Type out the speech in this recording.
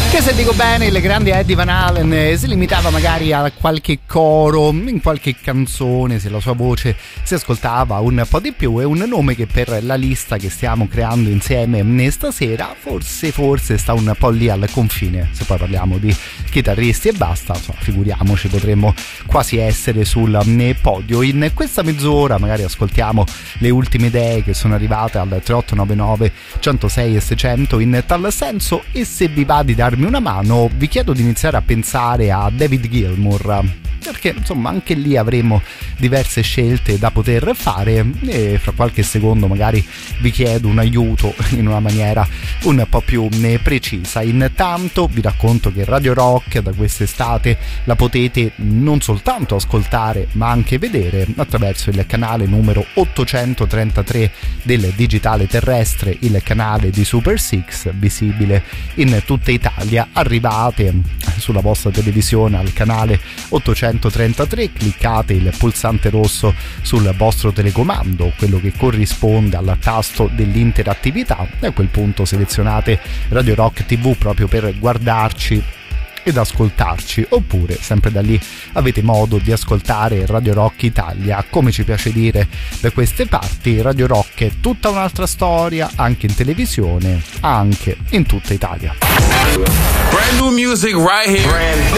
Che se dico bene, il grande Eddie Van Halen si limitava magari a qualche coro, in qualche canzone, se la sua voce si ascoltava un po' di più. È un nome che per la lista che stiamo creando insieme stasera forse sta un po' lì al confine. Se poi parliamo di chitarristi e basta, insomma, figuriamoci, potremmo quasi essere sul podio. In questa mezz'ora magari ascoltiamo le ultime idee che sono arrivate al 3899 106 e 600 in tal senso, e se vi va di darmi una mano vi chiedo di iniziare a pensare a David Gilmour, perché insomma anche lì avremo diverse scelte da poter fare, e fra qualche secondo magari vi chiedo un aiuto in una maniera un po' più precisa. Intanto vi racconto che Radio Rock da quest'estate la potete non soltanto ascoltare ma anche vedere attraverso il canale numero 833 del digitale terrestre, il canale di Super 6, visibile in tutta Italia. Arrivate sulla vostra televisione al canale 833, cliccate il pulsante rosso sul vostro telecomando, quello che corrisponde al tasto dell'interattività, e a quel punto selezionate Radio Rock TV proprio per guardarci ed ascoltarci, oppure sempre da lì avete modo di ascoltare Radio Rock Italia. Come ci piace dire da queste parti, Radio Rock è tutta un'altra storia, anche in televisione, anche in tutta Italia. Brand new music right here.